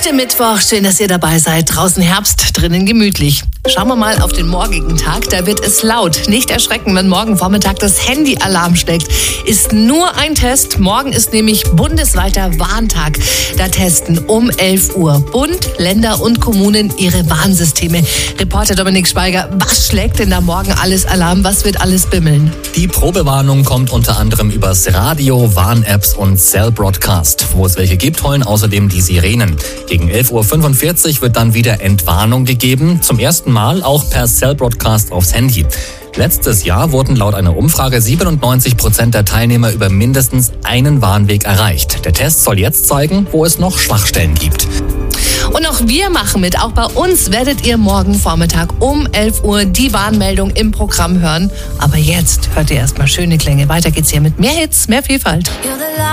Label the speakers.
Speaker 1: Heute Mittwoch, schön, dass ihr dabei seid. Draußen Herbst, drinnen gemütlich. Schauen wir mal auf den morgigen Tag, da wird es laut. Nicht erschrecken, wenn morgen Vormittag das Handy-Alarm schlägt. Ist nur ein Test. Morgen ist nämlich bundesweiter Warntag. Da testen um 11 Uhr Bund, Länder und Kommunen ihre Warnsysteme. Reporter Dominik Schweiger, was schlägt denn da morgen alles Alarm? Was wird alles bimmeln?
Speaker 2: Die Probewarnung kommt unter anderem übers Radio, Warn-Apps und Cell Broadcast. Wo es welche gibt, heulen außerdem die Sirenen. Gegen 11.45 Uhr wird dann wieder Entwarnung gegeben. Zum ersten Mal auch per Cell Broadcast aufs Handy. Letztes Jahr wurden laut einer Umfrage 97% der Teilnehmer über mindestens einen Warnweg erreicht. Der Test soll jetzt zeigen, wo es noch Schwachstellen gibt.
Speaker 1: Und auch wir machen mit. Auch bei uns werdet ihr morgen Vormittag um 11 Uhr die Warnmeldung im Programm hören. Aber jetzt hört ihr erstmal schöne Klänge. Weiter geht's hier mit mehr Hits, mehr Vielfalt.